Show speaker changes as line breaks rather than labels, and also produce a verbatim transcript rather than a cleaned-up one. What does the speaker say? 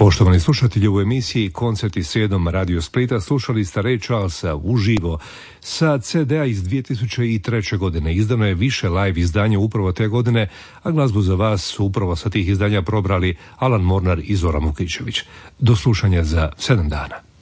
Poštovani slušatelji, u emisiji Koncerti srijedom Radio Splita slušali ste Ray Charlesa uživo sa ce de a iz dvije tisuće treće. godine. Izdano je više live izdanja upravo te godine, a glazbu za vas su upravo sa tih izdanja probrali Alan Mornar i Zoran Vukičević. Do slušanja za sedam dana.